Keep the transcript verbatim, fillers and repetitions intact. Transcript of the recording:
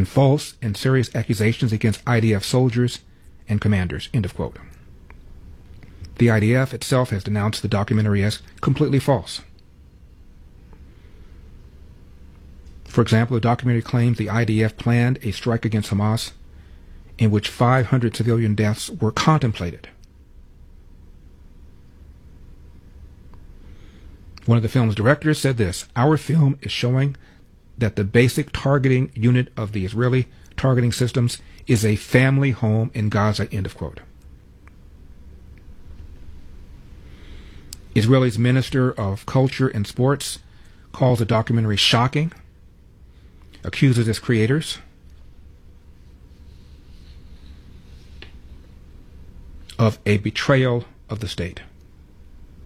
and false and serious accusations against I D F soldiers and commanders, end of quote. The I D F itself has denounced the documentary as completely false. For example, the documentary claims the I D F planned a strike against Hamas in which five hundred civilian deaths were contemplated. One of the film's directors said this: "Our film is showing that the basic targeting unit of the Israeli targeting systems is a family home in Gaza," end of quote. Israel's Minister of Culture and Sports calls the documentary shocking, accuses its creators of a betrayal of the state.